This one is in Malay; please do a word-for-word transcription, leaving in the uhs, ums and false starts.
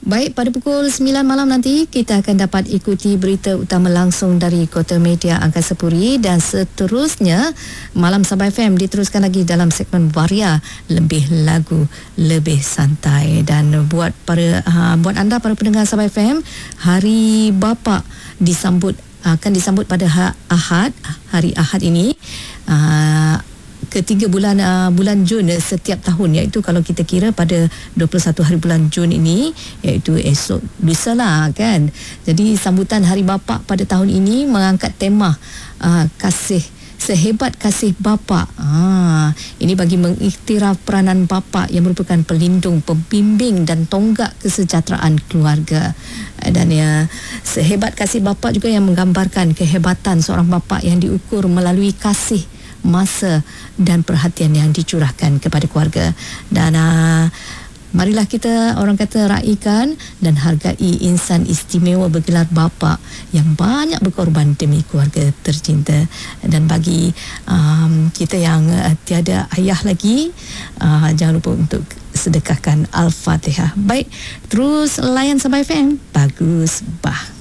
Baik, pada pukul sembilan malam nanti kita akan dapat ikuti berita utama langsung dari Kota Media Angkasa Puri, dan seterusnya Malam Sabah F M diteruskan lagi dalam segmen Waria, lebih lagu, lebih santai. Dan buat para uh, buat anda para pendengar Sabah F M, Hari Bapa disambut akan disambut pada ha- Ahad, hari Ahad ini. Uh, ketiga bulan uh, bulan Jun setiap tahun, iaitu kalau kita kira pada dua puluh satu hari bulan Jun ini, iaitu esok lusa lah kan. Jadi sambutan Hari Bapa pada tahun ini mengangkat tema uh, kasih, sehebat kasih bapa. Ah, ini bagi mengiktiraf peranan bapa yang merupakan pelindung, pembimbing dan tonggak kesejahteraan keluarga. Dan ya, sehebat kasih bapa juga yang menggambarkan kehebatan seorang bapa yang diukur melalui kasih, masa dan perhatian yang dicurahkan kepada keluarga. Dan uh, marilah kita, orang kata, raikan dan hargai insan istimewa bergelar bapa yang banyak berkorban demi keluarga tercinta. Dan bagi um, kita yang uh, tiada ayah lagi, uh, jangan lupa untuk sedekahkan Al-Fatihah. Baik, terus layan Sabah F M. Bagus, bah.